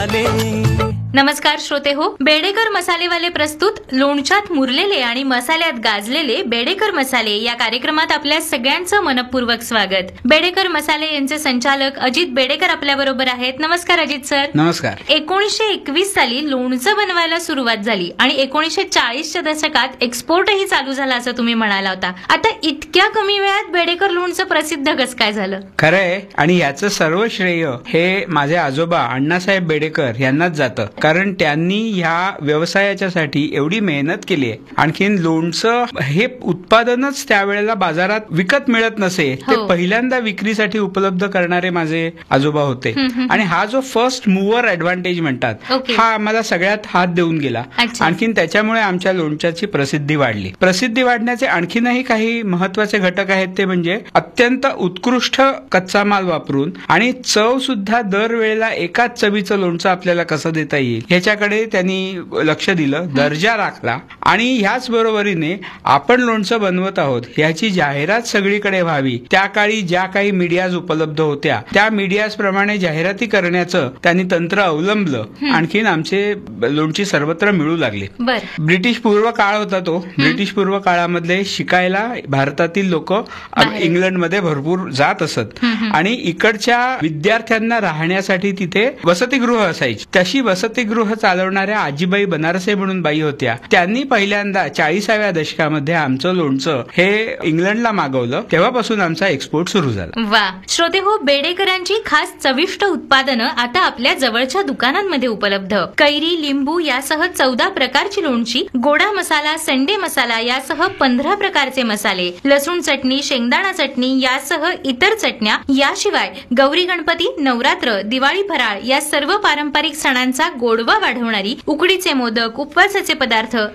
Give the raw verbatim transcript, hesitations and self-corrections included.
नमस्कार श्रोते हो, बेडेकर मसालेवाले प्रस्तुत लोणच्यात मुरलेले आणि मसाल्यात गाजलेले बेडेकर मसाले या कार्यक्रमात आपल्या सगळ्यांचं मनपूर्वक स्वागत. बेडेकर मसाले यांचे संचालक अजित बेडेकर आपल्या बरोबर आहेत. नमस्कार अजित सर. नमस्कार. एकोणीसशे एकवीस साली लोणचं बनवायला सुरुवात झाली आणि एकोणीसशे चाळीसच्या दशकात एक्सपोर्टही चालू झाला असं तुम्ही म्हणाला होता. आता इतक्या कमी वेळात बेडेकर लोणचं प्रसिद्ध कसं काय झालं? खरंय, आणि याचं सर्व श्रेय हे माझे आजोबा अण्णासाहेब बेडेकर यांनाच जातं, कारण त्यांनी ह्या व्यवसायाच्यासाठी एवढी मेहनत केली आहे. आणखीन लोणचं हे उत्पादनच त्यावेळेला बाजारात विकत मिळत नसे, ते पहिल्यांदा विक्रीसाठी उपलब्ध करणारे माझे आजोबा होते. आणि हा जो फर्स्ट मूव्हर ऍडव्हान्टेज म्हणतात, हा आम्हाला सगळ्यात हात देऊन गेला. आणखीन त्याच्यामुळे आमच्या लोणच्याची प्रसिद्धी वाढली. प्रसिद्धी वाढण्याचे आणखीनही काही महत्वाचे घटक आहेत, ते म्हणजे अत्यंत उत्कृष्ट कच्चा माल वापरून आणि चव सुद्धा दरवेळेला एकाच चवीचं लोणचं आपल्याला कसं देता येईल ह्याच्याकडे त्यांनी लक्ष दिलं, दर्जा राखला. आणि ह्याच बरोबरीने आपण लोणचं बनवत आहोत ह्याची जाहिरात सगळीकडे व्हावी, त्या काळी ज्या काही मीडियाज उपलब्ध होत्या त्या मीडियाज प्रमाणे जाहिराती करण्याचं त्यांनी तंत्र अवलंबलं. आणखीन आमचे लोणची सर्वत्र मिळू लागले. ब्रिटिश पूर्व काळ होता तो. ब्रिटिश पूर्व काळामधले शिकायला भारतातील लोक इंग्लंडमध्ये भरपूर जात असत आणि इकडच्या विद्यार्थ्यांना राहण्यासाठी तिथे वसतिगृह असायची. तशी वसतिगृह चालवणाऱ्या आजीबाई बनारसे म्हणून बाई होत्या. त्यांनी पहिल्यांदा चाळीसाव्या दशकामध्ये आमचं लोणचं हे इंग्लंडला मागवलं. तेव्हापासून आमचा एक्सपोर्ट सुरू झाला. वा श्रोते हो, बेडेकरांची खास चविष्ट उत्पादनं आता आपल्या जवळच्या दुकानांमध्ये उपलब्ध. कैरी, लिंबू यासह चौदा प्रकारची लोणची, गोडा मसाला, संडे मसाला यासह पंधरा प्रकारचे मसाले, लसूण चटणी, शेंगदाणा चटणी यासह इतर चटण्या, याशिवाय गौरी गणपती, नवरात्र, दिवाळी फराळ या सर्व पारंपरिक सणांचा गोडवा वाढवणारी उकडीचे मोदक, उपवासाचे पदार्थ